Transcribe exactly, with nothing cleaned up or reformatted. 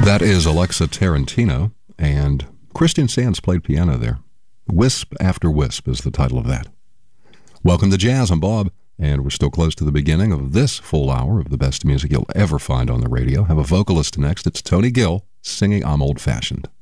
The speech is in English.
That is Alexa Tarantino, and Christian Sands played piano there. Wisp After Wisp is the title of that. Welcome to Jazz. I'm Bob, and we're still close to the beginning of this full hour of the best music you'll ever find on the radio. Have a vocalist next. It's Tony Gill singing I'm Old Fashioned.